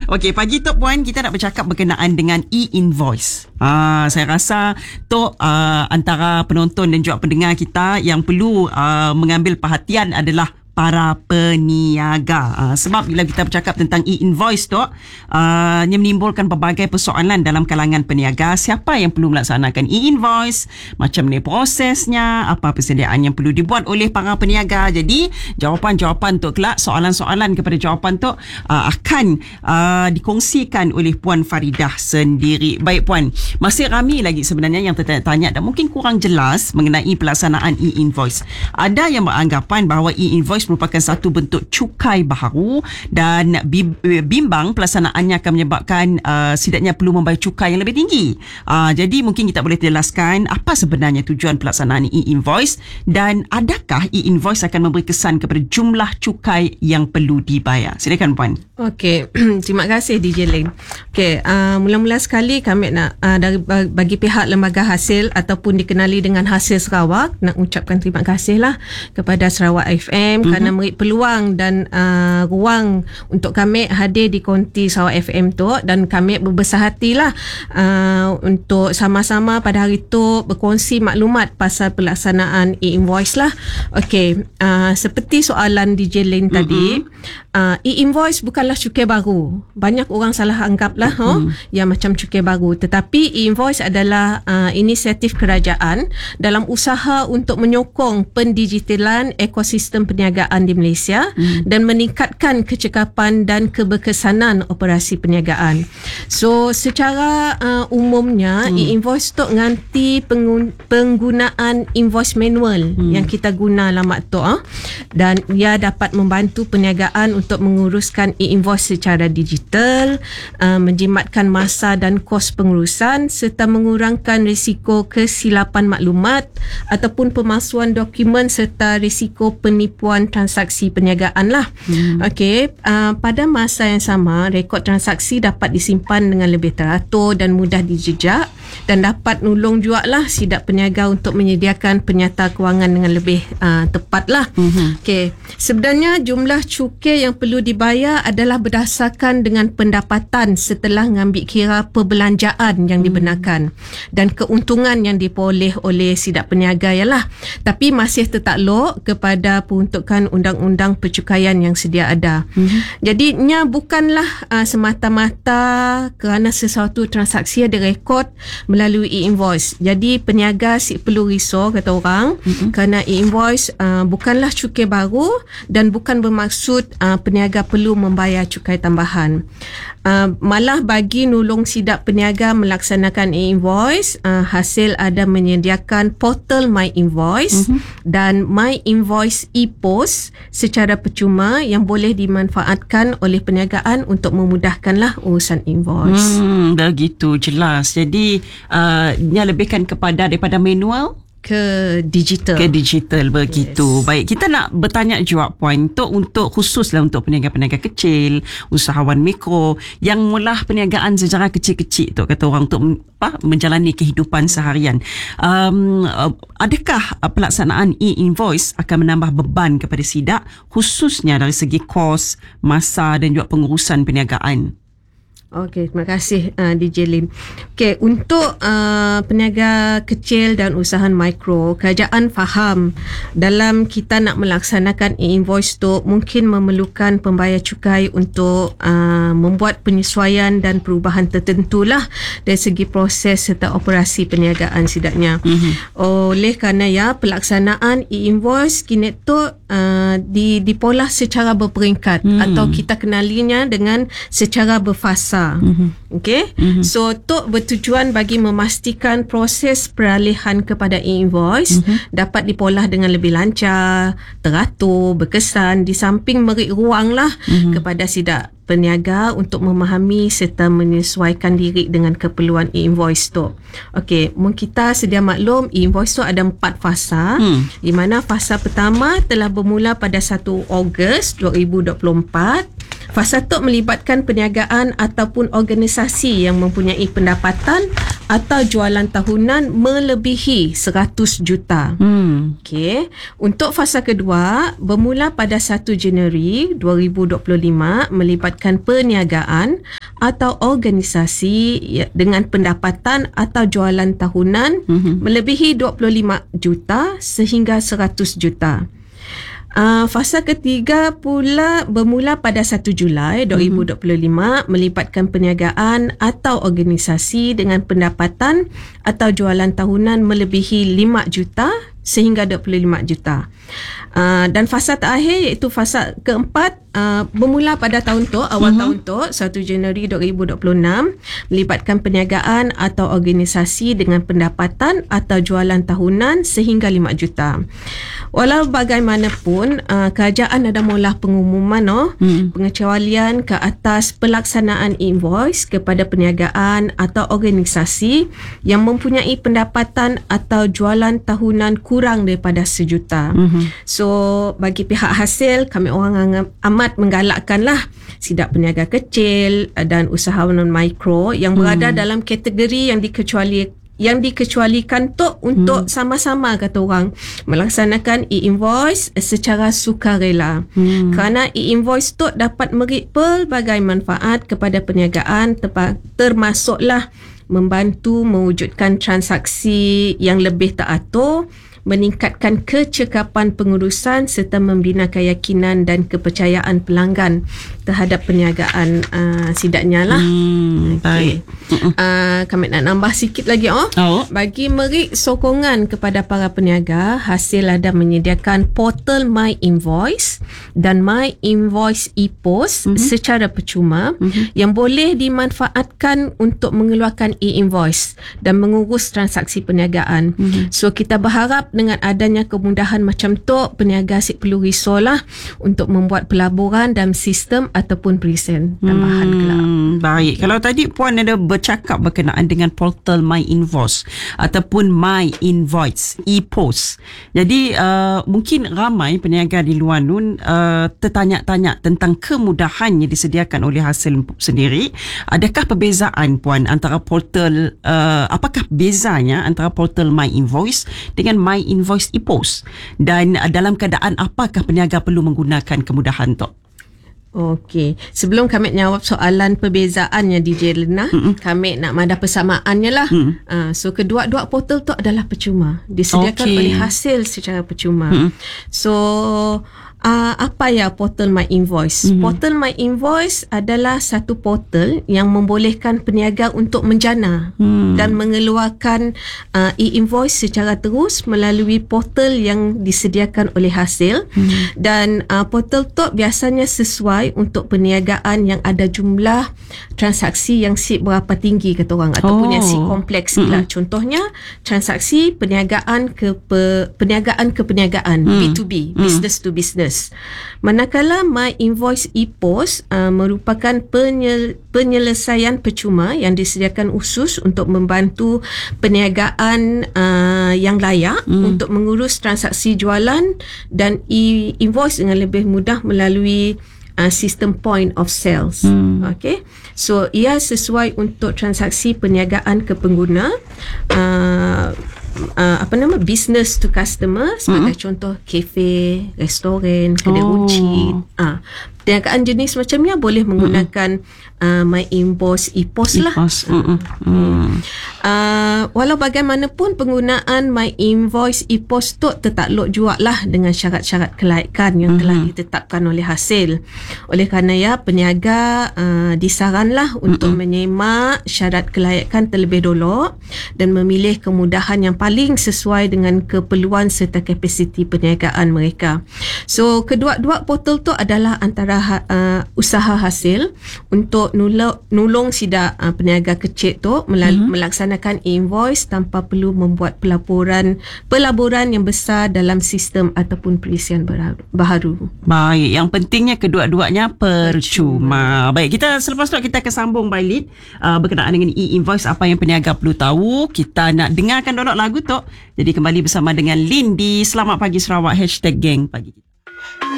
Okey, pagi tu puan, kita nak bercakap berkenaan dengan e-invoice. Saya rasa tu antara penonton dan juga pendengar kita yang perlu mengambil perhatian adalah para peniaga. Sebab bila kita bercakap tentang e-invoice tu, ia menimbulkan pelbagai persoalan dalam kalangan peniaga. Siapa yang perlu melaksanakan e-invoice? Macam mana prosesnya? Apa persediaan yang perlu dibuat oleh para peniaga? Jadi, jawapan-jawapan tu kelak, soalan-soalan kepada jawapan tu akan dikongsikan oleh Puan Faridah sendiri. Baik Puan, masih ramai lagi sebenarnya yang tertanya-tanya dan mungkin kurang jelas mengenai pelaksanaan e-invoice. Ada yang beranggapan bahawa e-invoice merupakan satu bentuk cukai baharu dan bimbang pelaksanaannya akan menyebabkan setidaknya perlu membayar cukai yang lebih tinggi. Jadi mungkin kita boleh jelaskan apa sebenarnya tujuan pelaksanaan e-invoice dan adakah e-invoice akan memberi kesan kepada jumlah cukai yang perlu dibayar. Silakan Puan. Okey, terima kasih DJ Lin. Okey, mula-mula sekali kami nak bagi pihak lembaga hasil ataupun dikenali dengan Hasil Sarawak nak ucapkan terima kasihlah kepada Sarawak FM kerana memberi peluang dan ruang untuk kami hadir di konti Sarawak FM tu, dan kami berbesar hatilah untuk sama-sama pada hari tu berkongsi maklumat pasal pelaksanaan e-invoice lah. Okey, seperti soalan DJ Lin tadi, e-invoice bukanlah cukai baru. Banyak orang salah anggap lah yang macam cukai baru, tetapi e-invoice adalah inisiatif kerajaan dalam usaha untuk menyokong pendigitalan ekosistem perniagaan di Malaysia dan meningkatkan kecekapan dan keberkesanan operasi perniagaan. So secara umumnya e-invoice tu nganti penggunaan invoice manual yang kita guna lama tu, dan ia dapat membantu perniagaan untuk menguruskan e-invoice secara digital, menjimatkan masa dan kos pengurusan serta mengurangkan risiko kesilapan maklumat ataupun pemalsuan dokumen serta risiko penipuan transaksi perniagaan lah. Okey, pada masa yang sama, rekod transaksi dapat disimpan dengan lebih teratur dan mudah dijejak dan dapat nolong jugalah sidak peniaga untuk menyediakan penyata kewangan dengan lebih tepat lah. Okey, sebenarnya jumlah cukai yang perlu dibayar adalah berdasarkan dengan pendapatan setelah mengambil kira perbelanjaan yang dibenarkan dan keuntungan yang diperoleh oleh sidak peniaga ialah, tapi masih tertakluk kepada peruntukan undang-undang percukaian yang sedia ada. Jadi nya bukanlah semata-mata kerana sesuatu transaksi ada rekod melalui e-invoice. Jadi peniaga perlu risau, kata orang, kerana e-invoice bukanlah cukai baru dan bukan bermaksud peniaga perlu membayar cukai tambahan. Malah bagi nolong sidak peniaga melaksanakan e-invoice, Hasil ada menyediakan portal My Invoice dan My Invoice e-post secara percuma yang boleh dimanfaatkan oleh perniagaan untuk memudahkanlah urusan invoice. Begitu jelas. Jadi dia lebihkan kepada daripada manual ke digital. Begitu. Yes. Baik, kita nak bertanya juga Puan, untuk khususlah untuk peniaga-peniaga kecil, usahawan mikro yang mula perniagaan secara kecil-kecil tu, kata orang, untuk menjalani kehidupan seharian. Adakah pelaksanaan e-invoice akan menambah beban kepada sidak, khususnya dari segi kos, masa dan juga pengurusan perniagaan? Okey, terima kasih DJ Lin. Okey, untuk peniaga kecil dan usahawan mikro, kerajaan faham dalam kita nak melaksanakan e-invoice tu mungkin memerlukan pembayar cukai untuk membuat penyesuaian dan perubahan tertentulah dari segi proses serta operasi perniagaan setidaknya. Oleh kerana pelaksanaan e-invoice kini tu dipolah secara berperingkat atau kita kenalinya dengan secara berfasa. Okey. So tu bertujuan bagi memastikan proses peralihan kepada e-invoice dapat dipolah dengan lebih lancar, teratur, berkesan, di samping memberi ruanglah kepada sidak peniaga untuk memahami serta menyesuaikan diri dengan keperluan e-invoice tu. Okey, kita sedia maklum e-invoice tu ada 4 fasa, di mana fasa pertama telah bermula pada 1 Ogos 2024. Fasa tu melibatkan perniagaan ataupun organisasi yang mempunyai pendapatan atau jualan tahunan melebihi 100 juta. Okey. Untuk fasa kedua bermula pada 1 Januari 2025 melibatkan perniagaan atau organisasi dengan pendapatan atau jualan tahunan melebihi 25 juta sehingga 100 juta. Fasa ketiga pula bermula pada 1 Julai 2025 melibatkan perniagaan atau organisasi dengan pendapatan atau jualan tahunan melebihi 5 juta sehingga 25 juta. Dan fasa terakhir iaitu fasa keempat bermula pada tahun tu, awal tahun tu 1 Januari 2026 melibatkan perniagaan atau organisasi dengan pendapatan atau jualan tahunan sehingga 5 juta. Walau bagaimanapun kerajaan ada mula pengumuman pengecualian ke atas pelaksanaan invoice kepada perniagaan atau organisasi yang mempunyai pendapatan atau jualan tahunan kurang daripada 1 juta. So bagi pihak hasil, kami orang amat menggalakkanlah sidak peniaga kecil dan usahawan mikro yang berada dalam kategori yang dikecualikan tu untuk sama-sama kata orang melaksanakan e-invoice secara sukarela. Kerana e-invoice tu dapat memberi pelbagai manfaat kepada perniagaan, termasuklah membantu mewujudkan transaksi yang lebih teratur, meningkatkan kecekapan pengurusan serta membina keyakinan dan kepercayaan pelanggan terhadap perniagaan sidaknya lah. Okay. Kami nak nambah sikit lagi bagi merik sokongan kepada para peniaga, hasil ada menyediakan portal My Invoice dan My Invoice e-Post secara percuma yang boleh dimanfaatkan untuk mengeluarkan e-invoice dan mengurus transaksi perniagaan. So kita berharap dengan adanya kemudahan macam tu, peniaga asyik perlu risaulah untuk membuat pelaburan dalam sistem ataupun present tambahan kelak. Baik. Kalau tadi Puan ada bercakap berkenaan dengan portal My Invoice ataupun My Invoice e-Post. Jadi mungkin ramai peniaga di luar nun tertanya-tanya tentang kemudahan yang disediakan oleh hasil sendiri. Adakah perbezaan Puan antara portal apakah bezanya antara portal My Invoice dengan My Invoice e-Post, dan dalam keadaan apakah peniaga perlu menggunakan kemudahan tu? Okey, sebelum kami jawab soalan perbezaannya DJ Lena, kami nak madah persamaannya lah. So kedua-dua portal tu adalah percuma, disediakan oleh hasil secara percuma. So apa ya portal My Invoice? Portal My Invoice adalah satu portal yang membolehkan peniaga untuk menjana dan mengeluarkan e-invoice secara terus melalui portal yang disediakan oleh hasil. Dan portal tu biasanya sesuai untuk perniagaan yang ada jumlah transaksi yang si berapa tinggi kata orang, ataupun yang si kompleks lah. Contohnya transaksi perniagaan ke perniagaan, B2B, business to business. Manakala My Invoice e-Post merupakan penyelesaian percuma yang disediakan khusus untuk membantu perniagaan yang layak untuk mengurus transaksi jualan dan e-invoice dengan lebih mudah melalui sistem point of sales. Okay, so ia sesuai untuk transaksi perniagaan ke pengguna, business to customer, sebagai contoh kafe, restoran, kedai runcit. Perniagaan jenis macamnya boleh menggunakan My Invoice e-Post lah. Walau bagaimanapun penggunaan My Invoice e-Post tu tertakluk jugalah dengan syarat-syarat kelayakan yang telah ditetapkan oleh hasil. Oleh kerana peniaga disaranlah untuk menyemak syarat kelayakan terlebih dulu dan memilih kemudahan yang paling sesuai dengan keperluan serta kapasiti perniagaan mereka. So kedua-dua portal tu adalah antara usaha hasil untuk nulung sidak peniaga kecil tu melaksanakan invoice tanpa perlu membuat pelaburan yang besar dalam sistem ataupun perisian baharu. Baik, yang pentingnya kedua-duanya percuma. Baik, kita selepas tu kita akan sambung balik berkenaan dengan e-invoice, apa yang peniaga perlu tahu. Kita nak dengarkan donok lagu tu. Jadi kembali bersama dengan Lin di Selamat Pagi Sarawak #gang pagi kita.